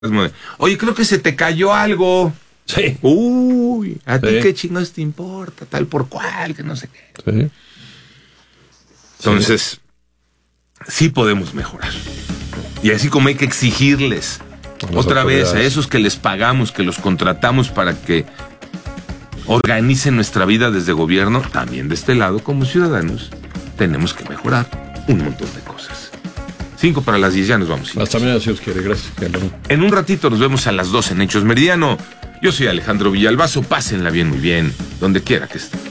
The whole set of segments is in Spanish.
Oye, creo que se te cayó algo. Sí. Uy, ¿a ti qué chingados te importa? Tal por cual, que no sé qué. Sí. Entonces, sí podemos mejorar. Y así como hay que exigirles otra vez a esos que les pagamos, que los contratamos para que organicen nuestra vida desde gobierno, también de este lado, como ciudadanos, tenemos que mejorar un montón de cosas. 5 para las 10, ya nos vamos. Hasta mañana, si Dios quiere. Gracias. En un ratito nos vemos a las 2 en Hechos Meridiano. Yo soy Alejandro Villalbazo. Pásenla bien, muy bien, donde quiera que estén.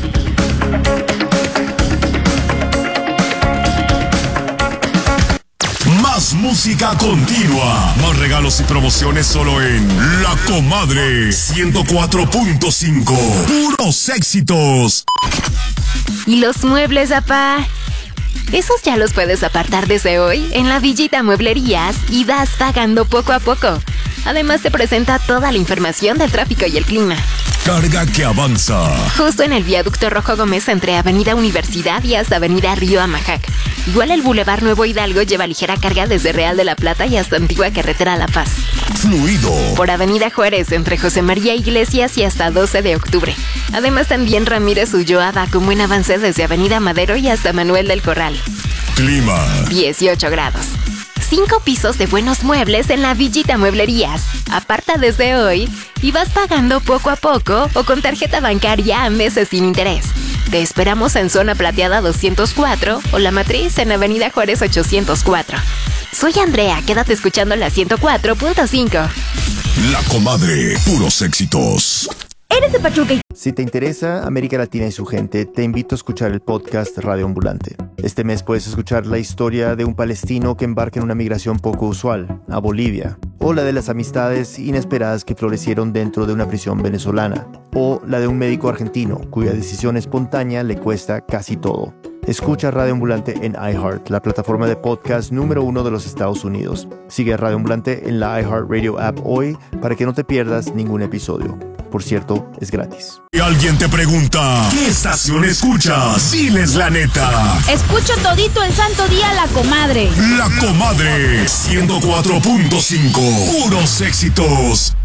Más música continua. Más regalos y promociones solo en La Comadre 104.5. Puros éxitos. ¿Y los muebles, apá? Esos ya los puedes apartar desde hoy en la Villita Mueblerías y vas pagando poco a poco. Además te presenta toda la información del tráfico y el clima. Carga que avanza. Justo en el viaducto Rojo Gómez entre Avenida Universidad y hasta Avenida Río Amajac. Igual el Boulevard Nuevo Hidalgo lleva ligera carga desde Real de la Plata y hasta Antigua Carretera La Paz. Fluido. Por Avenida Juárez entre José María Iglesias y hasta 12 de octubre. Además también Ramírez Ulloa va con buen avance desde Avenida Madero y hasta Manuel del Corral. Clima. 18 grados. 5 pisos de buenos muebles en la Villita Mueblerías. Aparta desde hoy y vas pagando poco a poco o con tarjeta bancaria a meses sin interés. Te esperamos en Zona Plateada 204 o La Matriz en Avenida Juárez 804. Soy Andrea, quédate escuchando la 104.5. La Comadre, puros éxitos. Eres de Pachuca. Si te interesa América Latina y su gente, te invito a escuchar el podcast Radio Ambulante. Este mes puedes escuchar la historia de un palestino que embarca en una migración poco usual, a Bolivia, o la de las amistades inesperadas que florecieron dentro de una prisión venezolana, o la de un médico argentino cuya decisión espontánea le cuesta casi todo. Escucha Radio Ambulante en iHeart, la plataforma de podcast número 1 de los Estados Unidos. Sigue a Radio Ambulante en la iHeartRadio app hoy para que no te pierdas ningún episodio. Por cierto, es gratis. Si alguien te pregunta, ¿qué estación escuchas? Diles la neta. Escucho todito el santo día La Comadre. La Comadre 104.5. Puros éxitos.